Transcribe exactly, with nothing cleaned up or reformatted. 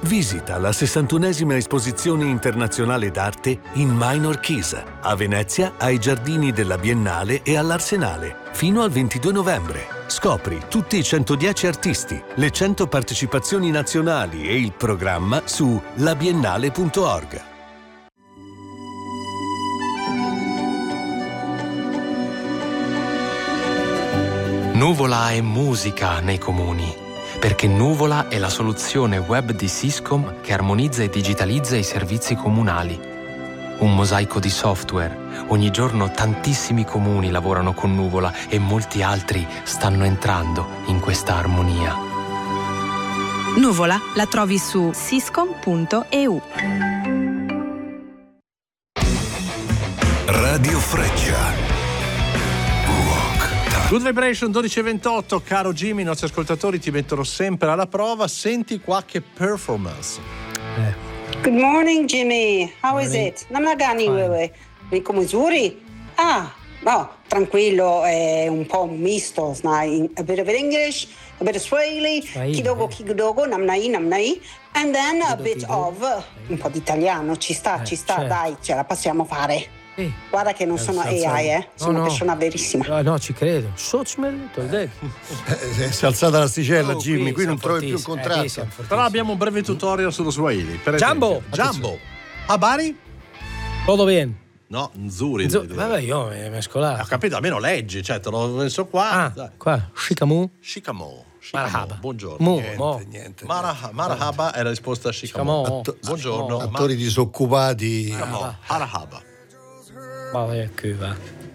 Visita la sessantunesima esposizione internazionale d'arte in Minor Chisa, a Venezia, ai giardini della Biennale e all'Arsenale, fino al ventidue novembre. Scopri tutti i centodieci artisti, le cento partecipazioni nazionali e il programma su labiennale punto org. Nuvola è musica nei comuni, perché Nuvola è la soluzione web di Syscom che armonizza e digitalizza i servizi comunali. Un mosaico di software. Ogni giorno tantissimi comuni lavorano con Nuvola e molti altri stanno entrando in questa armonia. Nuvola la trovi su syscom punto e u. Radio Freccia. Good Vibration dodici e ventotto, caro Jimmy, i nostri ascoltatori ti mettono sempre alla prova. Senti qua che performance. Eh. Good morning, Jimmy. How morning. Is it? Namna gani wewe? Riko mzuri? Ah, no, tranquillo, è un po' misto, sai, a bit of English, a bit of Swahili, kidogo kidogo, namnai namnai, and then a bit of un po' di italiano, ci sta, ci sta, dai, ce la possiamo fare. Eh, Guarda che non sono A I, eh? Sono no, una persona no. verissima. No, no, ci credo. eh, si è alzata l'asticella, oh, Jimmy, qui, qui non trovi più un contratto. Eh, Però abbiamo un breve tutorial sullo Swahili. Per Jumbo! Jumbo! Habari? Todo bien. No, Nzuri. Nzuri. Vabbè, io mi mescolato. Ho capito, almeno leggi, cioè te l'ho messo qua. Ah, dai. Qua, Shikamu. Shikamu. Marahaba. Buongiorno. Mu, niente, mo. niente. Marah- Marahaba è la risposta a Shikamu. Atto- Buongiorno. Attori disoccupati. Marahaba. Vabbè, qui va.